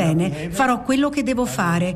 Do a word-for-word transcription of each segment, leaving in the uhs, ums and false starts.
bene, farò quello che devo fare.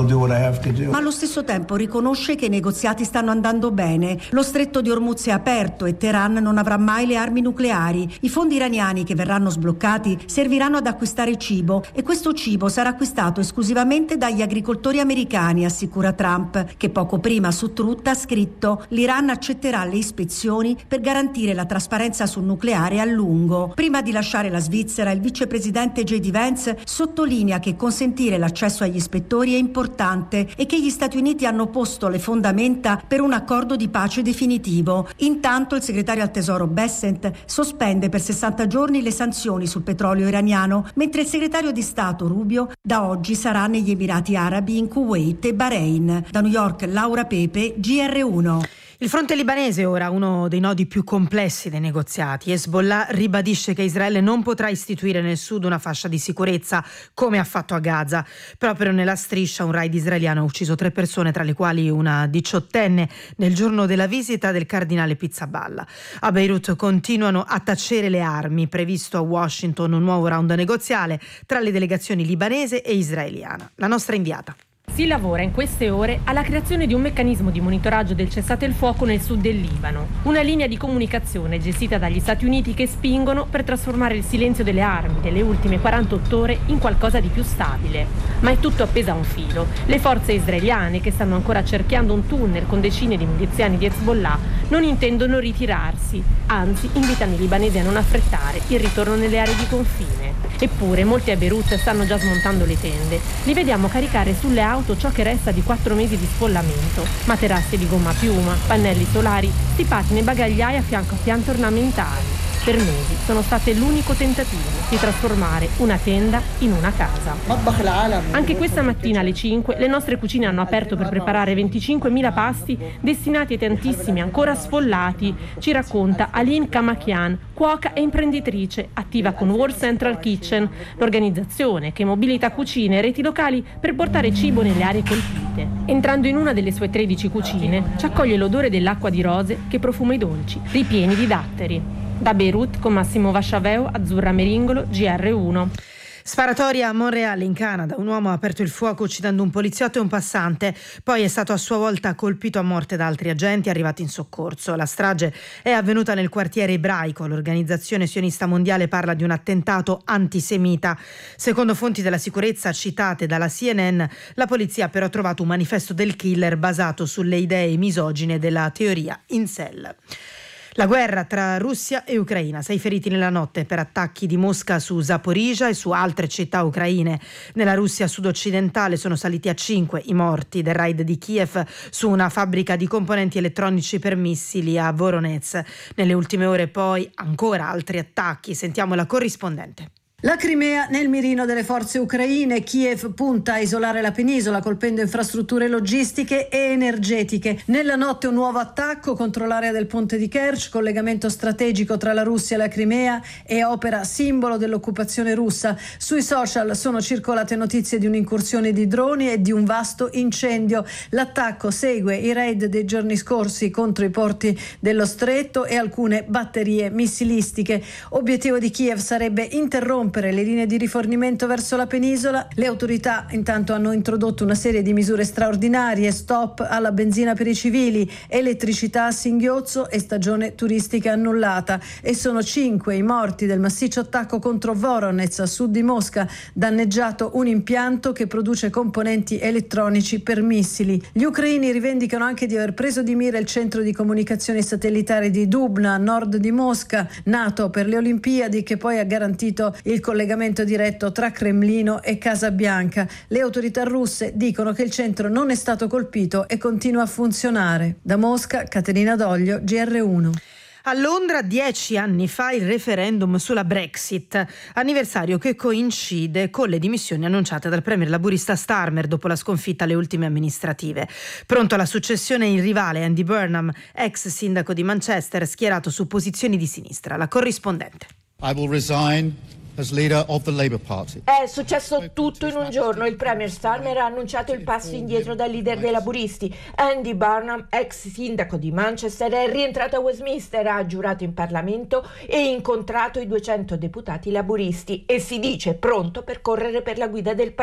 Ma allo stesso tempo riconosce che i negoziati stanno andando bene. Lo stretto di Hormuz è aperto e Teheran non avrà mai le armi nucleari. I fondi iraniani che verranno sbloccati serviranno ad acquistare cibo e questo cibo sarà acquistato esclusivamente dagli agricoltori americani, assicura Trump, che poco prima su Truth ha scritto: l'Iran accetterà le ispezioni per garantire la trasparenza sul nucleare a lungo. Prima di lasciare la Svizzera, il vicepresidente J D Vance sottolinea che consentire l'accesso agli ispettori è importante e che gli Stati Uniti hanno posto le fondamenta per un accordo di pace definitivo. Intanto il segretario al tesoro Bessent sospende per sessanta giorni le sanzioni sul petrolio iraniano, mentre il segretario di Stato Rubio da oggi sarà negli Emirati Arabi, in Kuwait e Bahrain. Da New York, Laura Pepe, G R uno. Il fronte libanese ora uno dei nodi più complessi dei negoziati. Hezbollah ribadisce che Israele non potrà istituire nel sud una fascia di sicurezza come ha fatto a Gaza. Proprio nella striscia un raid israeliano ha ucciso tre persone, tra le quali una diciottenne, nel giorno della visita del cardinale Pizzaballa. A Beirut continuano a tacere le armi. Previsto a Washington un nuovo round negoziale tra le delegazioni libanese e israeliana. La nostra inviata. Si lavora in queste ore alla creazione di un meccanismo di monitoraggio del cessate il fuoco nel sud del Libano, una linea di comunicazione gestita dagli Stati Uniti che spingono per trasformare il silenzio delle armi delle ultime quarantotto ore in qualcosa di più stabile. Ma è tutto appeso a un filo. Le forze israeliane, che stanno ancora cerchiando un tunnel con decine di miliziani di Hezbollah, non intendono ritirarsi, anzi invitano i libanesi a non affrettare il ritorno nelle aree di confine. Eppure molti a Beirut stanno già smontando le tende. Li vediamo caricare sulle auto ciò che resta di quattro mesi di sfollamento: materassi di gomma a piuma, pannelli solari stipati nei bagagliai a fianco a piante ornamentali. Per mesi sono state l'unico tentativo di trasformare una tenda in una casa. Anche questa mattina alle cinque le nostre cucine hanno aperto per preparare venticinquemila pasti destinati ai tantissimi ancora sfollati, ci racconta Aline Kamakian, cuoca e imprenditrice attiva con World Central Kitchen, l'organizzazione che mobilita cucine e reti locali per portare cibo nelle aree colpite. Entrando in una delle sue tredici cucine ci accoglie l'odore dell'acqua di rose che profuma i dolci, ripieni di datteri. Da Beirut con Massimo Vasciaveo, Azzurra Meringolo, G R uno. Sparatoria a Montréal in Canada, un uomo ha aperto il fuoco uccidendo un poliziotto e un passante, poi è stato a sua volta colpito a morte da altri agenti arrivati in soccorso. La strage è avvenuta nel quartiere ebraico. L'Organizzazione Sionista Mondiale parla di un attentato antisemita. Secondo fonti della sicurezza citate dalla C N N, la polizia ha però trovato un manifesto del killer basato sulle idee misogine della teoria incel. La guerra tra Russia e Ucraina, sei feriti nella notte per attacchi di Mosca su Zaporizhzhia e su altre città ucraine. Nella Russia sud-occidentale sono saliti a cinque i morti del raid di Kiev su una fabbrica di componenti elettronici per missili a Voronezh. Nelle ultime ore poi ancora altri attacchi. Sentiamo la corrispondente. La Crimea nel mirino delle forze ucraine. Kiev punta a isolare la penisola colpendo infrastrutture logistiche e energetiche. Nella notte un nuovo attacco contro l'area del ponte di Kerch, collegamento strategico tra la Russia e la Crimea e opera simbolo dell'occupazione russa. Sui social sono circolate notizie di un'incursione di droni e di un vasto incendio. L'attacco segue i raid dei giorni scorsi contro i porti dello stretto e alcune batterie missilistiche. Obiettivo di Kiev sarebbe interrompere le linee di rifornimento verso la penisola. Le autorità intanto hanno introdotto una serie di misure straordinarie: stop alla benzina per i civili, elettricità a singhiozzo e stagione turistica annullata. E sono cinque i morti del massiccio attacco contro Voronezh a sud di Mosca, danneggiato un impianto che produce componenti elettronici per missili. Gli ucraini rivendicano anche di aver preso di mira il centro di comunicazioni satellitari di Dubna a nord di Mosca, nato per le Olimpiadi, che poi ha garantito il collegamento diretto tra Cremlino e Casa Bianca. Le autorità russe dicono che il centro non è stato colpito e continua a funzionare. Da Mosca, Caterina Doglio, G R uno. A Londra dieci anni fa il referendum sulla Brexit, anniversario che coincide con le dimissioni annunciate dal premier laburista Starmer dopo la sconfitta alle ultime amministrative. Pronto alla successione il rivale Andy Burnham, ex sindaco di Manchester, schierato su posizioni di sinistra. La corrispondente. I will resign as leader of the Labour Party. È successo tutto in un giorno. Il premier Starmer ha annunciato il passo indietro dal leader dei laburisti. Andy Burnham, ex sindaco di Manchester, è rientrato a Westminster, ha giurato in Parlamento e incontrato i duecento deputati laburisti e si dice pronto per correre per la guida del partito.